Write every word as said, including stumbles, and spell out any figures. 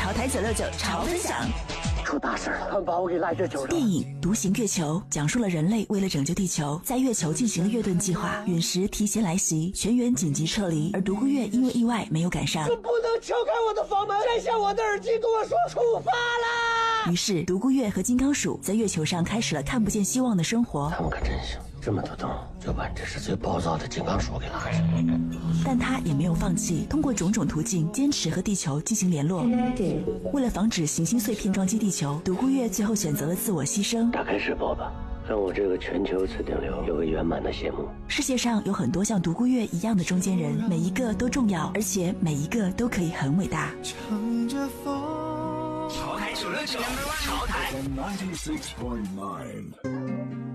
潮台九六九潮分享。 出大事了，他们把我给赖这球上。 电影《独行月球》讲述了人类为了拯救地球，在月球进行了月盾计划，陨石提前来袭，全员紧急撤离，而独孤月因为意外没有赶上。 你不能敲开我的房门，摘下我的耳机，跟我说出发啦！ 于是独孤月和金刚鼠在月球上开始了看不见希望的生活。 他们可真行，这么多洞就把这是最暴躁的金刚鼠给拉着。 但他也没有放弃，通过种种途径坚持和地球进行联络。为了防止行星碎片撞击地球，独孤月最后选择了自我牺牲。 打开直播吧，让我这个全球磁顶流有个圆满的谢幕。 世界上有很多像独孤月一样的中间人，每一个都重要，而且每一个都可以很伟大。 乘着风， 潮台九六九，潮台。 ninety-six point nine